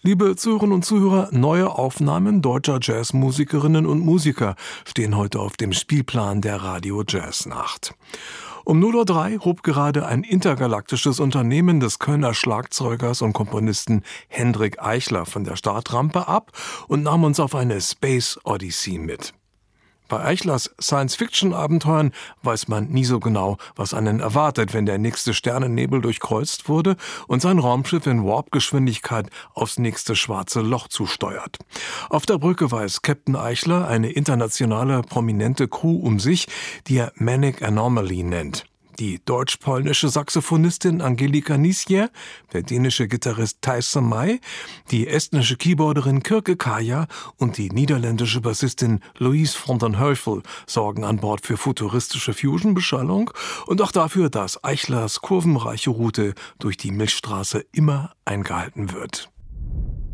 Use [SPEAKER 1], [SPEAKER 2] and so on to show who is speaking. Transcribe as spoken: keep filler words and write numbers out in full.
[SPEAKER 1] Liebe Zuhörerinnen und Zuhörer, neue Aufnahmen deutscher Jazzmusikerinnen und Musiker stehen heute auf dem Spielplan der Radio Jazz Nacht. Um null Uhr drei hob gerade ein intergalaktisches Unternehmen des Kölner Schlagzeugers und Komponisten Hendrik Eichler von der Startrampe ab und nahm uns auf eine Space Odyssey mit. Bei Eichlers Science-Fiction-Abenteuern weiß man nie so genau, was einen erwartet, wenn der nächste Sternennebel durchkreuzt wurde und sein Raumschiff in Warp-Geschwindigkeit aufs nächste schwarze Loch zusteuert. Auf der Brücke weiß Captain Eichler eine internationale prominente Crew um sich, die er Manic Anomaly nennt. Die deutsch-polnische Saxophonistin Angelika Nisje, der dänische Gitarrist Thijs Samay, die estnische Keyboarderin Kirke Kaja und die niederländische Bassistin Louise van den Heuvel sorgen an Bord für futuristische Fusion-Beschallung und auch dafür, dass Eichlers kurvenreiche Route durch die Milchstraße immer eingehalten wird.